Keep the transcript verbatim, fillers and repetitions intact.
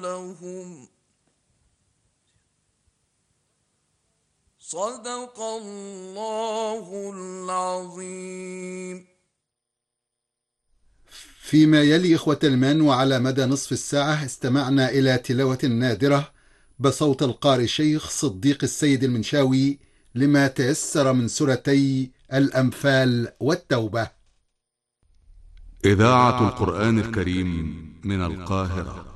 لهم. صدق الله العظيم. فيما يلي إخوة الإيمان، وعلى مدى نصف الساعة استمعنا إلى تلاوة نادرة بصوت القارئ الشيخ صديق السيد المنشاوي لما تيسر من سورتي الأنفال والتوبة. إذاعة القرآن الكريم من القاهرة.